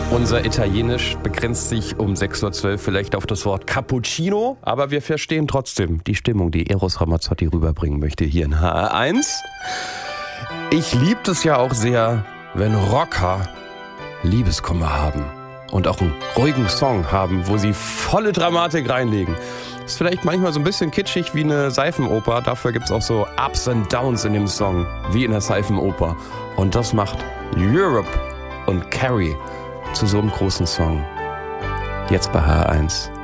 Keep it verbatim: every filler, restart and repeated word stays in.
Unser Italienisch begrenzt sich um sechs Uhr zwölf vielleicht auf das Wort Cappuccino, aber wir verstehen trotzdem die Stimmung, die Eros Ramazzotti rüberbringen möchte hier in H R eins. Ich liebe es ja auch sehr, wenn Rocker Liebeskummer haben und auch einen ruhigen Song haben, wo sie volle Dramatik reinlegen. Ist vielleicht manchmal so ein bisschen kitschig wie eine Seifenoper, dafür gibt es auch so Ups and Downs in dem Song, wie in der Seifenoper. Und das macht Europe und Carrie zu so einem großen Song. Jetzt bei H R eins.